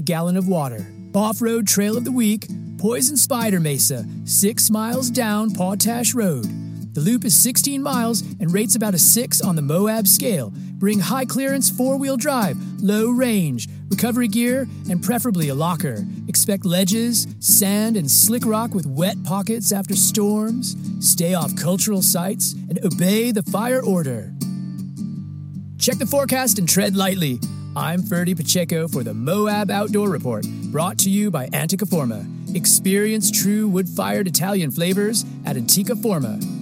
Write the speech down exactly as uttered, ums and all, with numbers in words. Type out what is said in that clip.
gallon of water. Off-road trail of the week, Poison Spider Mesa, six miles down Pawtash Road. The loop is sixteen miles and rates about a six on the Moab scale. Bring high clearance four-wheel drive, low range, recovery gear, and preferably a locker. Expect ledges, sand, and slick rock with wet pockets after storms. Stay off cultural sites and obey the fire order. Check the forecast and tread lightly. I'm Ferdy Pacheco for the Moab Outdoor Report, brought to you by Antica Forma. Experience true wood-fired Italian flavors at Antica Forma.